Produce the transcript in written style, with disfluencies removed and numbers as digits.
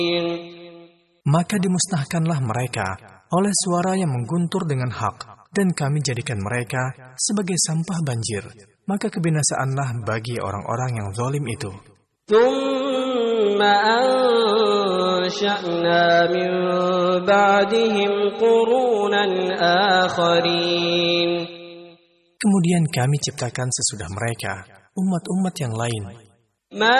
Maka dimusnahkanlah mereka oleh suara yang mengguntur dengan hak, dan kami jadikan mereka sebagai sampah banjir. Maka kebinasaanlah bagi orang-orang yang zalim itu. ثم أنشأنا من بعدهم قرونا آخرين. Kemudian kami ciptakan sesudah mereka umat-umat yang lain. ما